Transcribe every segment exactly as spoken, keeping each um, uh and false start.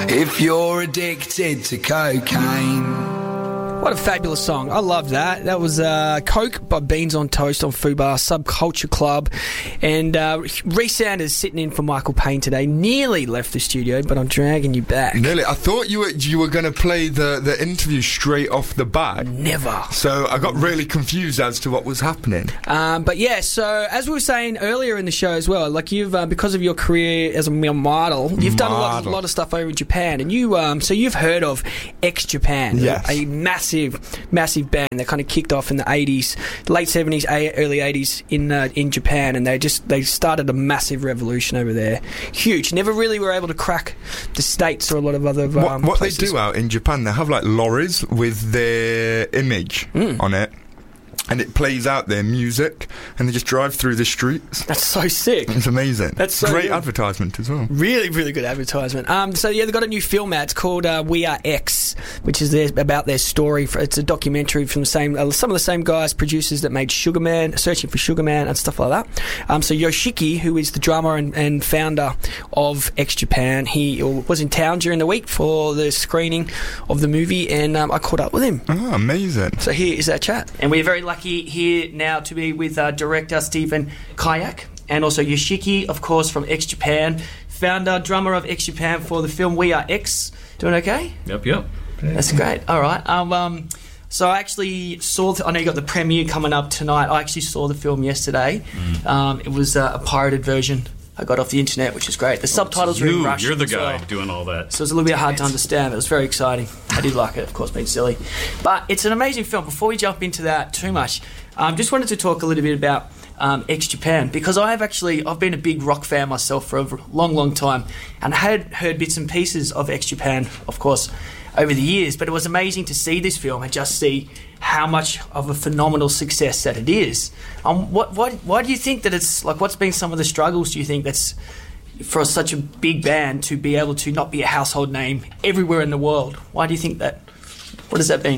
if you're addicted to cocaine. What a fabulous song. I love that. That was uh, Coke by Beans on Toast on Fubar, Subculture Club. And uh, Rhys Sanders sitting in for Michael Payne today. Nearly left the studio, but I'm dragging you back. Nearly. I thought you were you were going to play the, the interview straight off the bat. Never. So I got really confused as to what was happening. Um, but yeah, so as we were saying earlier in the show as well, like you've, uh, because of your career as a model, you've done a lot, a lot of stuff over in Japan. And you, um, so you've heard of X Japan. Yes. A massive massive band that kind of kicked off in the eighties, late seventies, early eighties in uh, in Japan, and they just they started a massive revolution over there. Huge. Never really were able to crack the States or a lot of other um, what, what they places. do out in Japan, they have like lorries with their image mm. on it, and it plays out their music, and they just drive through the streets. That's so sick. It's amazing. That's so great good. Advertisement as well. Really, really good advertisement. Um, so yeah, they've got a new film out. It's called uh, We Are X, which is their, about their story. For, it's a documentary from the same uh, some of the same guys, producers that made Sugar Man, Searching for Sugar Man, and stuff like that. Um, so Yoshiki, who is the drummer and, and founder of X Japan, he was in town during the week for the screening of the movie, and um, I caught up with him. Oh, amazing. So here is that chat. And we're very lucky here now to be with uh, director Stephen Kayak, and also Yoshiki, of course, from X Japan, founder, drummer of X Japan for the film We Are X. Doing okay? Yep, yep. That's great. All right. Um, um, so I actually saw, the, I know you got the premiere coming up tonight. I actually saw the film yesterday. Mm. Um, it was uh, a pirated version I got off the internet, which is great. The subtitles you, were in Russian. You're the guy well. doing all that. So it was a little bit hard to understand, but it was very exciting. I did like it, of course, being silly. But it's an amazing film. Before we jump into that too much, I um, just wanted to talk a little bit about um, X Japan, because I have actually, I've been a big rock fan myself for a long, long time, and I had heard bits and pieces of X Japan, of course, over the years, but it was amazing to see this film and just see how much of a phenomenal success that it is. Um, what, what, why do you think that it's, like, what's been some of the struggles, do you think, that's for such a big band to be able to not be a household name everywhere in the world? Why do you think that? What has that been?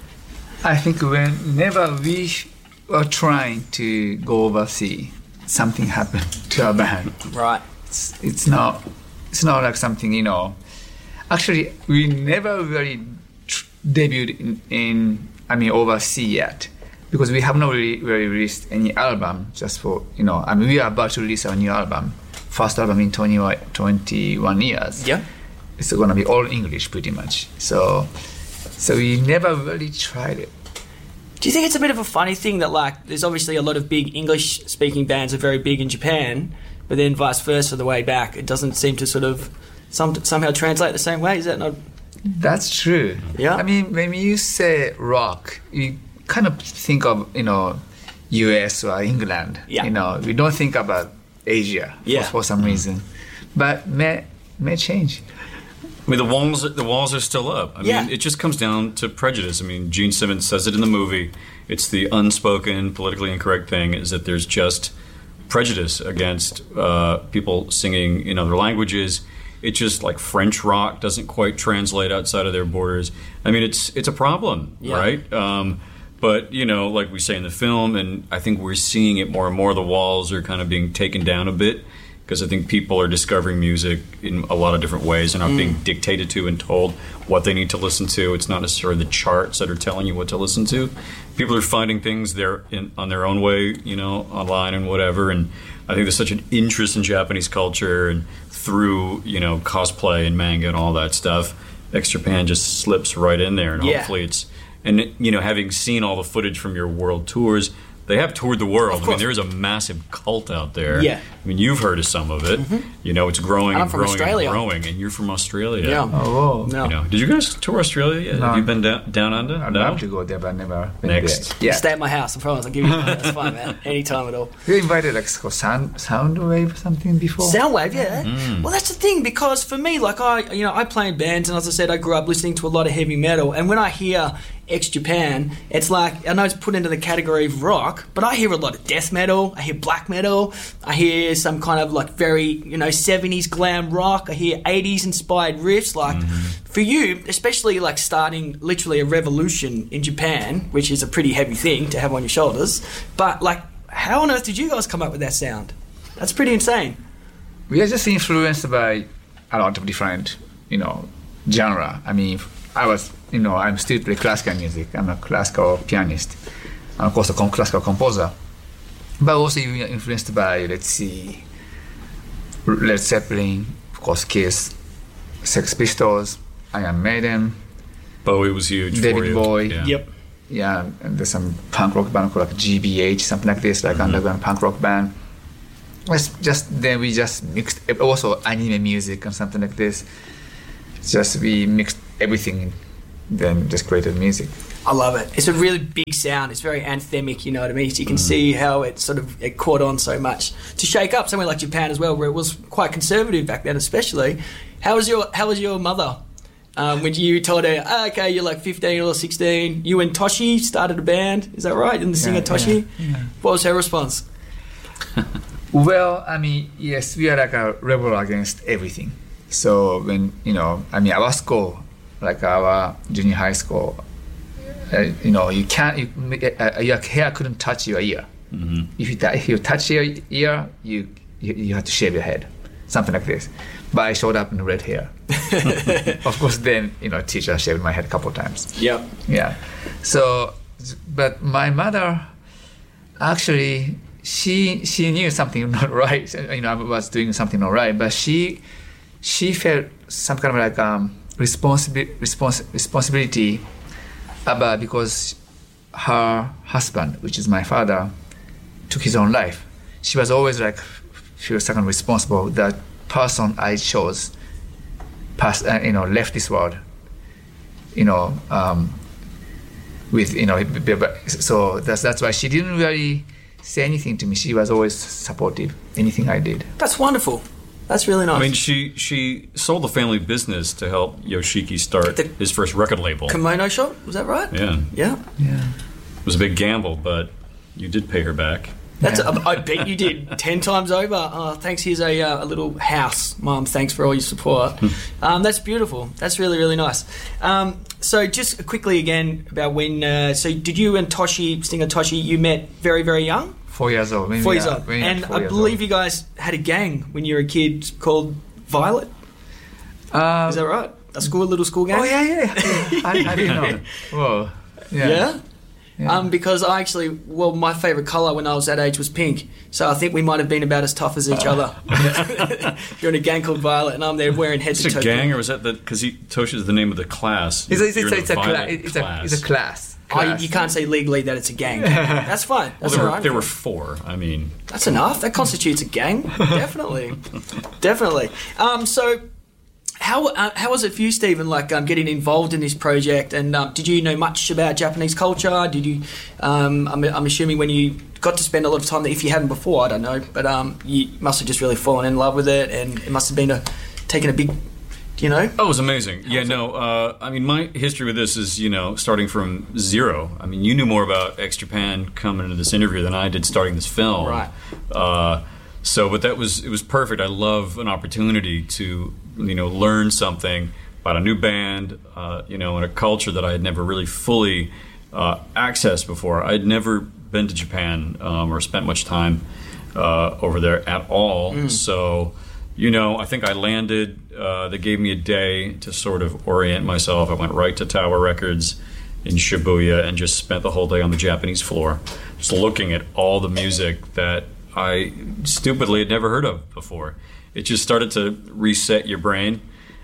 I think whenever we were trying to go overseas, something happened to our band. Right. It's, it's not. It's not like something, you know. Actually, we never really tr- debuted in, in, I mean, overseas yet, because we have not really, really released any album. Just for, you know, I mean, we are about to release our new album, first album in twenty, twenty-one years. Yeah. It's going to be all English, pretty much. So. So we never really tried it. Do you think it's a bit of a funny thing that, like, there's obviously a lot of big English-speaking bands are very big in Japan, but then vice versa the way back, it doesn't seem to sort of some, somehow translate the same way? Is that not? That's true. Yeah. I mean, when you say rock, you kind of think of, you know, U S or England. Yeah. You know, we don't think about Asia yeah. for, for some reason. But may may change. I mean, the walls the walls are still up. I yeah. mean, it just comes down to prejudice. I mean, Gene Simmons says it in the movie. It's the unspoken, politically incorrect thing is that there's just prejudice against uh, people singing in other languages. It's just like French rock doesn't quite translate outside of their borders. I mean, it's it's a problem, yeah. right? Um, but, you know, like we say in the film, and I think we're seeing it more and more, the walls are kind of being taken down a bit. Because I think people are discovering music in a lot of different ways and are mm. being dictated to and told what they need to listen to. It's not necessarily the charts that are telling you what to listen to. People are finding things there in, on their own way, you know, online and whatever. And I think there's such an interest in Japanese culture and through, you know, cosplay and manga and all that stuff. X Japan just slips right in there, and yeah. hopefully it's. And you know, having seen all the footage from your world tours. They have toured the world. I mean, there is a massive cult out there. Yeah. I mean, you've heard of some of it. Mm-hmm. You know, it's growing and, and growing Australia. and growing. And you're from Australia. Yeah. Oh, no. You know, did you guys tour Australia yet? No. Have you been down, down under? I'd no? love to go there, but never been Next. there. Yeah. Stay at my house, I promise. I'll give you money. That's fine, man. Anytime at all. You invited like sound Soundwave or something before? Soundwave, yeah. Mm. Well, that's the thing, because for me, like, I, you know, I play in bands, and as I said, I grew up listening to a lot of heavy metal, and when I hear X Japan, it's like, I know it's put into the category of rock, but I hear a lot of death metal, I hear black metal, I hear some kind of like very, you know, seventies glam rock, I hear eighties inspired riffs. Like, mm-hmm. for you, especially like starting literally a revolution in Japan, which is a pretty heavy thing to have on your shoulders, but like, how on earth did you guys come up with that sound? That's pretty insane. We are just influenced by a lot of different you know, genre. I mean, I was, you know, I'm still play classical music. I'm a classical pianist, and of course a com- classical composer. But also influenced by, let's see, Led Zeppelin, of course, Kiss, Sex Pistols, Iron Maiden, Bowie was huge for David you. Bowie. Yeah. Yep. Yeah, and there's some punk rock band called like G B H, something like this, like Mm-hmm. underground punk rock band. It's just then we just mixed also anime music and something like this. It's just we mixed everything, then just created music. I love it. It's a really big sound. It's very anthemic, you know what I mean? So you can Mm. see how it sort of it caught on so much. To shake up somewhere like Japan as well, where it was quite conservative back then, especially. How was your How was your mother um, when you told her, oh, okay, you're like fifteen or sixteen? You and Toshi started a band. Is that right? And the singer Yeah, Toshi. yeah, yeah. What was her response? Well, I mean, yes, we are like a rebel against everything. So when, you know, I mean, our school, like our junior high school, uh, you know, you can't, you, uh, your hair couldn't touch your ear. Mm-hmm. If you, t- if you touch your ear, you, you you have to shave your head, something like this. But I showed up in red hair. Of course, then, you know, teacher shaved my head a couple of times. Yep. Yeah. So, but my mother, actually, she she knew something not right. You know, I was doing something not right, but she she felt some kind of like um responsibility respons- responsibility about because her husband, which is my father, took his own life. She was always like she was second responsible. That person I chose, passed, uh, you know, left this world. You know, um, with you know, b- b- so that's that's why she didn't really say anything to me. She was always supportive. Anything I did. That's wonderful. That's really nice. I mean, she she sold the family business to help Yoshiki start The- his first record label. Kimono Shop, was that right? Yeah, Yeah. Yeah. it was a big gamble, but you did pay her back. That's. I I bet you did ten times over. Oh, thanks. Here's a uh, a little house, Mum. Thanks for all your support. um, that's beautiful. That's really really nice. Um, so just quickly again about when. Uh, so did you and Toshi, Stinger Toshi, you met very very young? Four years old. When Four we years are- old. when we are And four I years believe old. you guys had a gang when you were a kid called Violet. Uh, Is that right? A school, a little school gang. Oh yeah, yeah. yeah. I, I didn't know. Whoa. Yeah. Yeah? Yeah. Um, because I actually, well, my favourite colour when I was that age was pink. So I think we might have been about as tough as each other. You're in a gang called Violet, and I'm there wearing head Is to it toe. a gang, or was that the because Toshi is the name of the class? It's a, it's a, You're it's the a, cla- Violet it's a, class. it's a class. Oh, you, class. you can't say legally that it's a gang. That's fine. Well, That's there, all were, right. there were four. I mean, That's enough. That constitutes a gang. Definitely, definitely. Um, so, how uh, how was it for you, Stephen? Like um, getting involved in this project, and um, did you know much about Japanese culture? Did you? Um, I'm, I'm assuming when you got to spend a lot of time there, if you hadn't before, I don't know, but um, you must have just really fallen in love with it, and it must have been a taken a big, you know. oh, it was amazing. Yeah, no, uh, I mean, my history with this is, you know, starting from zero. I mean, you knew more about X Japan coming into this interview than I did starting this film. Right. Uh, so, but that was, it was perfect. I love an opportunity to, you know, learn something about a new band, uh, you know, and a culture that I had never really fully uh, accessed before. I'd never been to Japan um, or spent much time uh, over there at all. So, you know, I think I landed, uh, they gave me a day to sort of orient myself. I went right to Tower Records in Shibuya and just spent the whole day on the Japanese floor, just looking at all the music that I stupidly had never heard of before. It just started to reset your brain.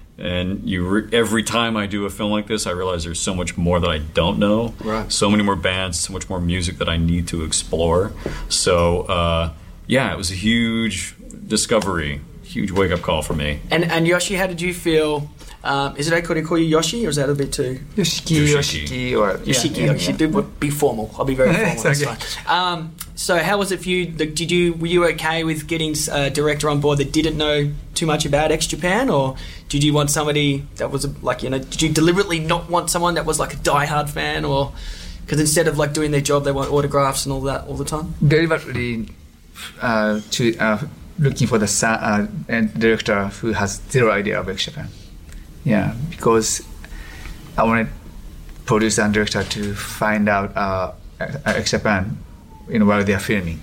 And you re- every time I do a film like this, I realize there's so much more that I don't know. Right. So many more bands, so much more music that I need to explore. So, uh, yeah, it was a huge discovery, huge wake-up call for me. And and Yoshi, how did you feel? Um, is it okay to call you Yoshi, or is that a bit too? Yoshiki, Yoshiki. Yoshiki, or Yoshiki, yeah, I should do be formal. I'll be very formal. It's That's okay. fine. Um, so, how was it for you? Like, did you were you okay with getting a director on board that didn't know too much about X Japan, or did you want somebody that was a, like you know? Did you deliberately not want someone that was like a diehard fan, or because instead of like doing their job, they want autographs and all that all the time? deliberately uh, to uh, looking for the sa- uh, and director who has zero idea of X Japan. Yeah, because I wanted producer and director to find out uh, X Japan, you know, while they are filming.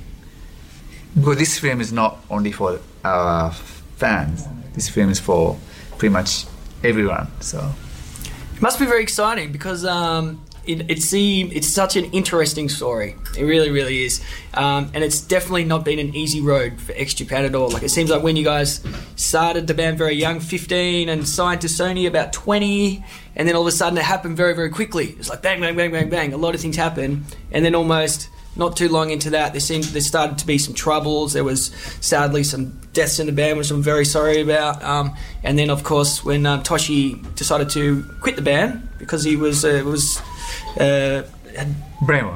Because this film is not only for our fans. This film is for pretty much everyone. So It must be very exciting because um, it, it seem, it's such an interesting story. It really, really is. Um, and it's definitely not been an easy road for X Japan at all. Like, it seems like when you guys started the band very young, fifteen, and signed to Sony about twenty, and then all of a sudden it happened very, very quickly. It's like bang, bang, bang, bang, bang. A lot of things happen. And then almost not too long into that, there seemed there started to be some troubles. There was sadly some deaths in the band, which I'm very sorry about. Um, and then, of course, when um, Toshi decided to quit the band because he was uh, was uh, had brainwash.